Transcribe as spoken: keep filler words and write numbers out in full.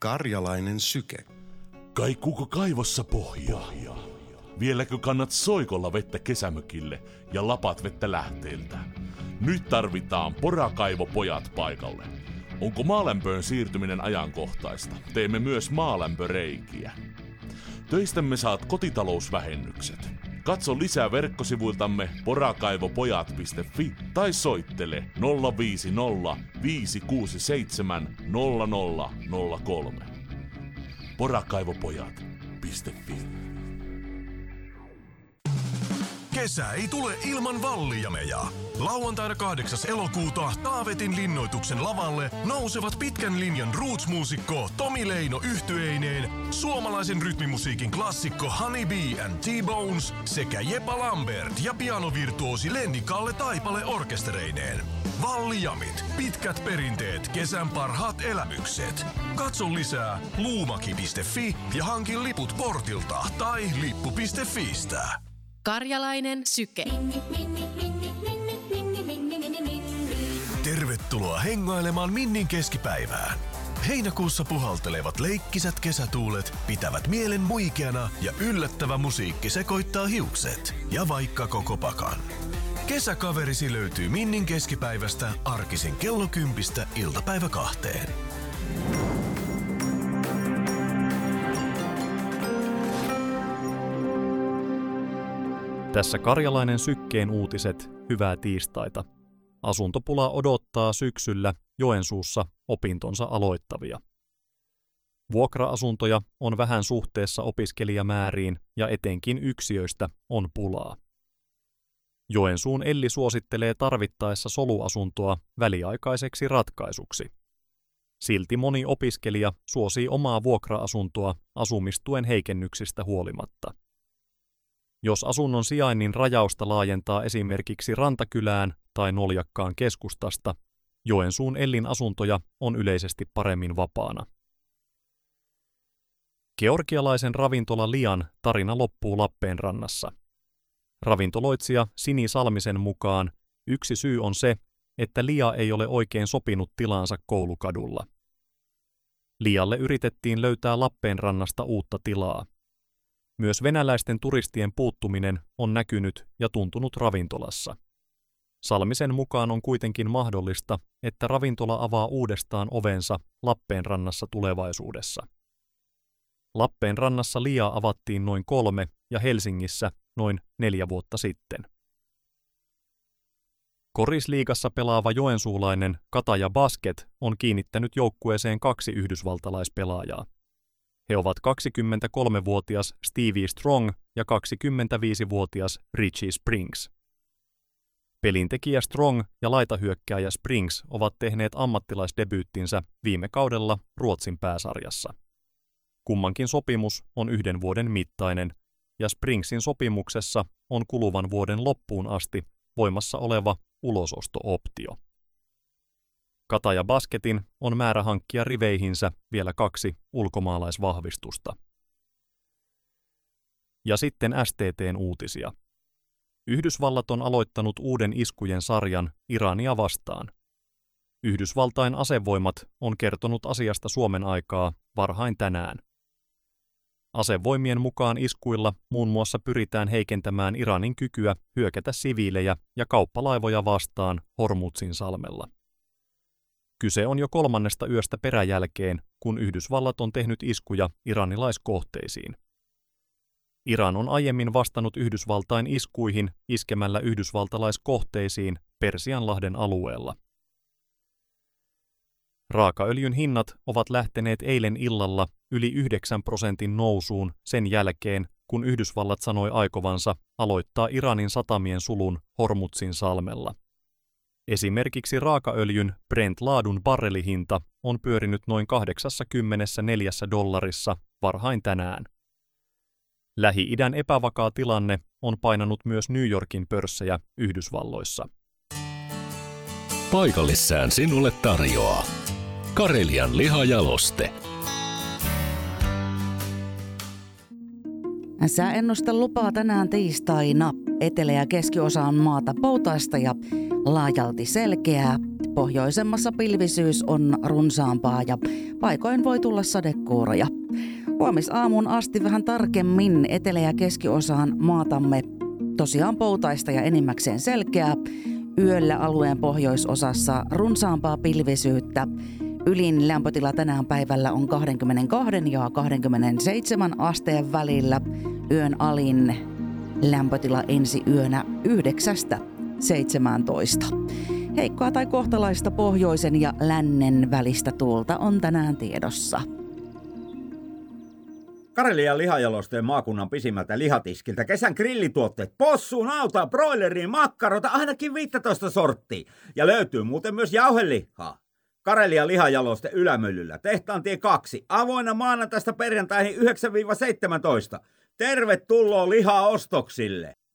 Karjalainen syke. Kaikuuko kaivossa pohjaa? Vieläkö kannat soikolla vettä kesämökille ja lapat vettä lähteiltä? Nyt tarvitaan porakaivopojat paikalle. Onko maalämpöön siirtyminen ajankohtaista? Teemme myös maalämpöreikiä. Töistämme saat kotitalousvähennykset. Katso lisää verkkosivuiltamme porakaivopojat piste fi tai soittele nolla viisi nolla viisi kuusi seitsemän nolla nolla nolla kolme. porakaivopojat piste fi. Kesä ei tule ilman vallijameja. Lauantaina kahdeksas elokuuta Taavetin linnoituksen lavalle nousevat pitkän linjan roots-muusikko Tomi Leino yhtyeineen, suomalaisen rytmimusiikin klassikko Honey Bee and T-Bones sekä Jepa Lambert ja pianovirtuosi Lenni Kalle Taipale orkestereineen. Vallijamit, pitkät perinteet, kesän parhaat elämykset. Katso lisää luumaki piste fi ja hankin liput portilta tai lippu piste fistä. Karjalainen syke. Tervetuloa hengailemaan Minnin keskipäivään. Heinäkuussa puhaltelevat leikkisät kesätuulet pitävät mielen muikeana ja yllättävä musiikki sekoittaa hiukset ja vaikka koko pakan. Kesäkaverisi löytyy Minnin keskipäivästä arkisin kello kympistä iltapäivä kahteen. Tässä Karjalainen sykkeen uutiset, hyvää tiistaita. Asuntopula odottaa syksyllä Joensuussa opintonsa aloittavia. Vuokra-asuntoja on vähän suhteessa opiskelijamääriin ja etenkin yksiöistä on pulaa. Joensuun Elli suosittelee tarvittaessa soluasuntoa väliaikaiseksi ratkaisuksi. Silti moni opiskelija suosii omaa vuokra-asuntoa asumistuen heikennyksistä huolimatta. Jos asunnon sijainnin rajausta laajentaa esimerkiksi Rantakylään tai Noljakkaan keskustasta, Joensuun Ellin asuntoja on yleisesti paremmin vapaana. Georgialaisen ravintola Lian tarina loppuu Lappeenrannassa. Ravintoloitsija Sini Salmisen mukaan yksi syy on se, että Lia ei ole oikein sopinut tilaansa Koulukadulla. Lialle yritettiin löytää Lappeenrannasta uutta tilaa. Myös venäläisten turistien puuttuminen on näkynyt ja tuntunut ravintolassa. Salmisen mukaan on kuitenkin mahdollista, että ravintola avaa uudestaan ovensa Lappeenrannassa tulevaisuudessa. Lappeenrannassa Lia avattiin noin kolme ja Helsingissä noin neljä vuotta sitten. Korisliigassa pelaava joensuulainen Kataja Basket on kiinnittänyt joukkueeseen kaksi yhdysvaltalaispelaajaa. He ovat kaksikymmentäkolmevuotias Stevie Strong ja kaksikymmentäviisivuotias Richie Springs. Pelintekijä Strong ja laitahyökkääjä Springs ovat tehneet ammattilaisdebyyttinsä viime kaudella Ruotsin pääsarjassa. Kummankin sopimus on yhden vuoden mittainen, ja Springsin sopimuksessa on kuluvan vuoden loppuun asti voimassa oleva ulososto-optio. Kataja Basketin on määrä hankkia riveihinsä vielä kaksi ulkomaalaisvahvistusta. Ja sitten S T T:n uutisia. Yhdysvallat on aloittanut uuden iskujen sarjan Irania vastaan. Yhdysvaltain asevoimat on kertonut asiasta Suomen aikaa varhain tänään. Asevoimien mukaan iskuilla muun muassa pyritään heikentämään Iranin kykyä hyökätä siviilejä ja kauppalaivoja vastaan Hormuzin salmella. Kyse on jo kolmannesta yöstä peräjälkeen, kun Yhdysvallat on tehnyt iskuja iranilaiskohteisiin. Iran on aiemmin vastannut Yhdysvaltain iskuihin iskemällä yhdysvaltalaiskohteisiin Persianlahden alueella. Raakaöljyn hinnat ovat lähteneet eilen illalla yli yhdeksän prosentin nousuun sen jälkeen, kun Yhdysvallat sanoi aikovansa aloittaa Iranin satamien sulun Hormuzin salmella. Esimerkiksi raakaöljyn Brent-laadun barrelihinta on pyörinyt noin kahdeksankymmentäneljä dollarissa varhain tänään. Lähi-idän epävakaa tilanne on painanut myös New Yorkin pörssejä Yhdysvalloissa. Paikallissään sinulle tarjoaa Karelian lihajaloste. Sääennuste lupaa tänään tiistaina. Etelä- ja keskiosaan maata poutaista ja laajalti selkeää. Pohjoisemmassa pilvisyys on runsaampaa ja paikoin voi tulla sadekuuroja. Huomisaamuun asti vähän tarkemmin etelä- ja keskiosaan maatamme tosiaan poutaista ja enimmäkseen selkeää. Yöllä alueen pohjoisosassa runsaampaa pilvisyyttä. Ylin lämpötila tänään päivällä on kaksikymmentäkaksi ja kaksikymmentäseitsemän asteen välillä. Yön alin lämpötila ensi yönä yhdeksästä seitsemääntoista. Heikkoa tai kohtalaista pohjoisen ja lännen välistä tuulta on tänään tiedossa. Karelian lihajalosteen maakunnan pisimmältä lihatiskiltä kesän grillituotteet, possu, nauta, broileriin, makkarota, ainakin viisitoista sorttia. Ja löytyy muuten myös jauhelihaa. Karelian lihajaloste Ylämyllyllä, Tehtaantie kaksi, avoinna maanantaista perjantaihin yhdeksän seitsemäntoista. Tervetuloa lihaostoksille!